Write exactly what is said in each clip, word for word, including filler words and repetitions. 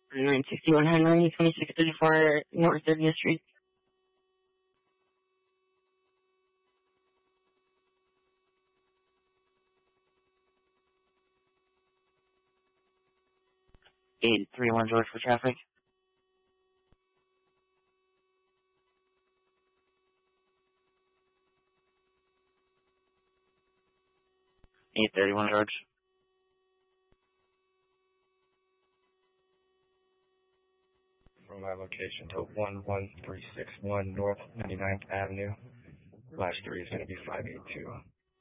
nine sixty-one Henry, twenty-six thirty-four North thirtieth Street. eight three one George for traffic. eight thirty-one George. From my location to one one three six one North ninety-ninth Avenue. Last three is going to be five eight two.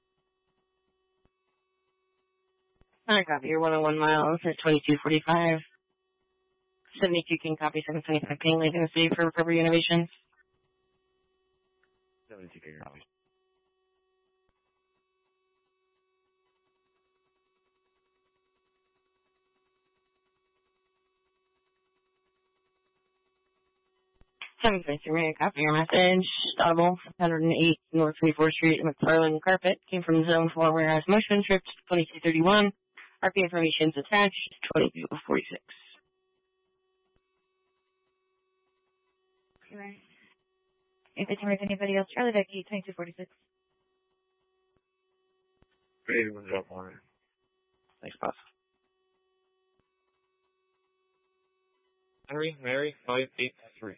I copy your one oh one miles at twenty-two forty-five. seventy-two King copy seven twenty-five King, leaving the city for Recovery Innovations. seventy-two King copy. seven twenty-three, copy your message. Audible, one oh eight North twenty-fourth Street, McFarland Carpet. Came from Zone four Warehouse Motion, tripped twenty-two thirty-one. R P information is attached, twenty-two forty-six. Right. If it's with anybody else, Charlie Becky, twenty-two forty-six. Great, we'll drop on it. Thanks, boss. Henry, Mary, five eight three.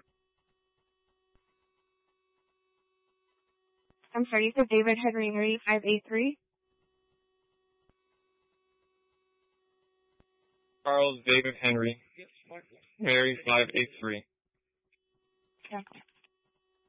I'm sorry, you said David Henry Mary five eight three? Charles David Henry, Mary five eight three. Okay.